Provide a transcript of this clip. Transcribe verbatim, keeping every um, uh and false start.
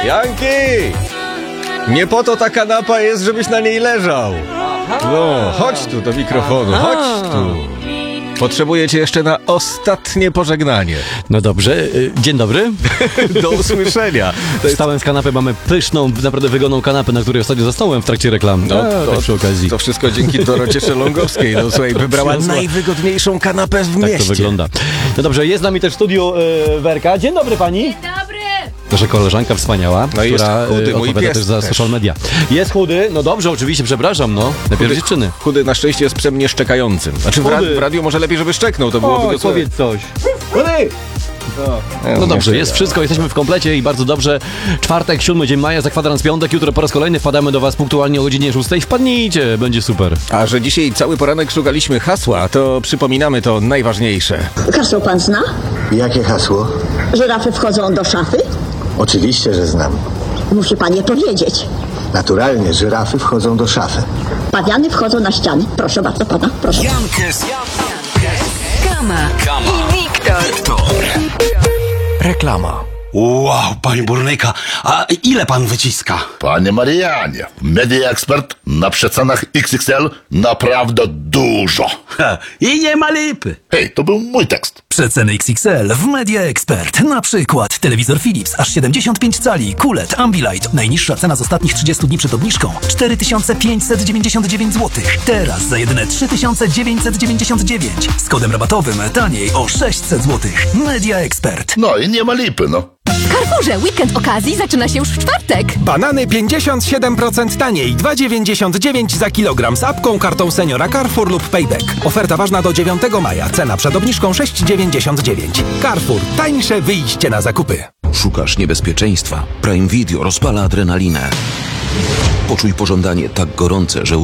Janki! Nie po to ta kanapa jest, żebyś na niej leżał. No, chodź tu do mikrofonu, chodź tu. Potrzebuję cię jeszcze na ostatnie pożegnanie. No dobrze, y, dzień dobry. Do usłyszenia. To jest... Wstałem z kanapy, mamy pyszną, naprawdę wygodną kanapę, na której ostatnio zasnąłem w trakcie reklam. No, A, to, tak przy okazji. To wszystko dzięki Dorocie Szelongowskiej. No słuchaj, wybrała przyniosła. najwygodniejszą kanapę w mieście. Tak to wygląda. No dobrze, jest z nami też w studiu y, Werka. Dzień dobry pani. Dzień dobry! Nasza koleżanka wspaniała, No jest która chudy, y, mój odpowiada pies też za też. social media. Jest chudy? No dobrze, oczywiście, przepraszam, no. Najpierw dziewczyny. Chudy na szczęście jest psem nieszczekającym. Znaczy w, ra- Chudy. w radiu może lepiej, żeby szczeknął, to byłoby Oj, go słychać. powiedz coś. Chudy! No dobrze, jest wszystko, jesteśmy w komplecie i bardzo dobrze. Czwartek, siódmy dzień maja, za kwadrans piątek, jutro po raz kolejny wpadamy do was punktualnie o godzinie szóstej. Wpadnijcie, będzie super. A że dzisiaj cały poranek szukaliśmy hasła, to przypominamy to najważniejsze. Hasło pan zna? Jakie hasło? Żyrafy wchodzą do szafy? Oczywiście, że znam. Musi pan je powiedzieć. Naturalnie, żyrafy wchodzą do szafy. Pawiany wchodzą na ściany. Proszę bardzo pana, proszę. Jankes, Kama, Kama i Wiktor. Wiktor. Reklama. Wow, panie burnyka, a ile pan wyciska? Panie Marianie, Media Expert na przecenach X X L naprawdę dużo. Ha, i nie ma lipy. Hej, to był mój tekst. Przeceny X X L w Media Expert. Na przykład telewizor Philips aż siedemdziesiąt pięć cali, Q L E D, Ambilight. Najniższa cena z ostatnich trzydziestu dni przed obniżką cztery tysiące pięćset dziewięćdziesiąt dziewięć złotych. Teraz za jedyne trzy tysiące dziewięćset dziewięćdziesiąt dziewięć. Z kodem rabatowym taniej o sześćset złotych. Media Expert. No i nie ma lipy, no. W Carrefourze weekend okazji zaczyna się już w czwartek. Banany pięćdziesiąt siedem procent taniej, dwa dziewięćdziesiąt dziewięć za kilogram z apką, kartą seniora Carrefour lub Payback. Oferta ważna do dziewiątego maja. Cena przed obniżką sześć dziewięćdziesiąt dziewięć. Carrefour. Tańsze wyjście na zakupy. Szukasz niebezpieczeństwa? Prime Video rozpala adrenalinę. Poczuj pożądanie tak gorące, że